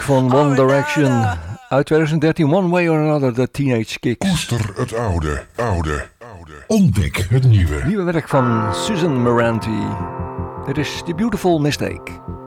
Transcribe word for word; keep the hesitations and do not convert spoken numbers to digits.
van One Direction. Uit twintig dertien, One Way or Another, de Teenage Kicks. Koester het oude, oude, oude. Ontdek het nieuwe. Nieuwe werk van Susan Moranti. Dit is The Beautiful Mistake.